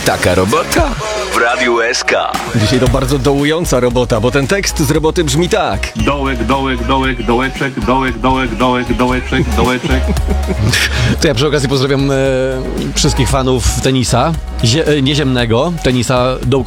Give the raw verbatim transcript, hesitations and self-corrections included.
Taka robota w Radiu S K. Dzisiaj to bardzo dołująca robota, bo ten tekst z roboty brzmi tak. Dołek, dołek, dołek, dołeczek, dołek, dołek, dołek, dołeczek, dołeczek. To ja przy okazji pozdrawiam e, wszystkich fanów tenisa, zie, e, nieziemnego, tenisa dołkowego.